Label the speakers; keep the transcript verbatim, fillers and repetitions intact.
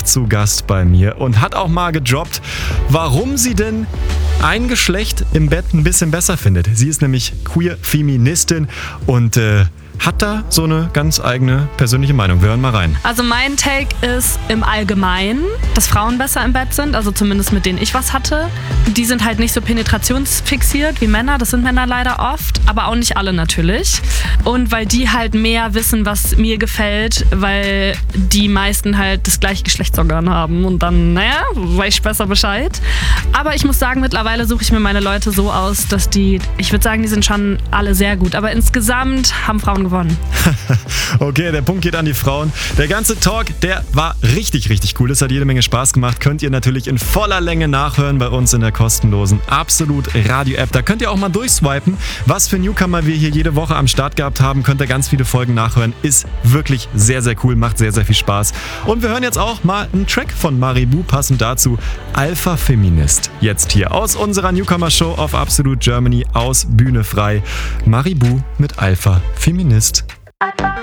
Speaker 1: zu Gast bei mir und hat auch mal gedroppt, warum sie denn ein Geschlecht im Bett ein bisschen besser findet. Sie ist nämlich Queer-Feministin und äh, hat da so eine ganz eigene persönliche Meinung. Wir hören mal rein.
Speaker 2: Also mein Take ist im Allgemeinen, dass Frauen besser im Bett sind, also zumindest mit denen ich was hatte. Die sind halt nicht so penetrationsfixiert wie Männer, das sind Männer leider oft, aber auch nicht alle natürlich. Und weil die halt mehr wissen, was mir gefällt, weil die meisten halt das gleiche Geschlechtsorgan haben und dann, naja, weiß ich besser Bescheid. Aber ich muss sagen, mittlerweile suche ich mir meine Leute so aus, dass die, ich würde sagen, die sind schon alle sehr gut, aber insgesamt haben Frauen gewonnen.
Speaker 1: Okay, der Punkt geht an die Frauen. Der ganze Talk, der war richtig, richtig cool. Es hat jede Menge Spaß gemacht. Könnt ihr natürlich in voller Länge nachhören bei uns in der kostenlosen Absolut Radio-App. Da könnt ihr auch mal durchswipen, was für Newcomer wir hier jede Woche am Start gehabt haben. Könnt ihr ganz viele Folgen nachhören. Ist wirklich sehr, sehr cool. Macht sehr, sehr viel Spaß. Und wir hören jetzt auch mal einen Track von Maribu, passend dazu Alpha Feminist. Jetzt hier aus unserer Newcomer-Show auf Absolut Germany aus Bühne frei. Maribu mit Alpha Feminist.